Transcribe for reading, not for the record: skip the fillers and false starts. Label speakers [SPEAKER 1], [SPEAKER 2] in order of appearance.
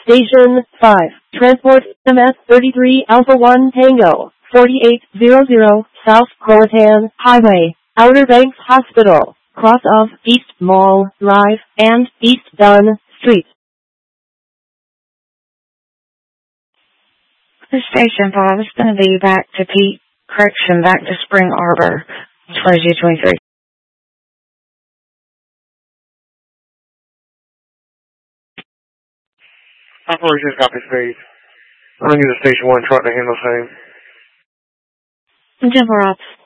[SPEAKER 1] Station 5. Transport MS-33 Alpha 1 Tango, 4800 South Croatan Highway, Outer Banks Hospital, cross of East Mall Drive and East Dunn Street.
[SPEAKER 2] This Station 5 is going to be back to back to Spring Arbor, 2223.
[SPEAKER 3] Operations copy space. I'm going to use a Station 1 truck to handle same.
[SPEAKER 2] Denver Ops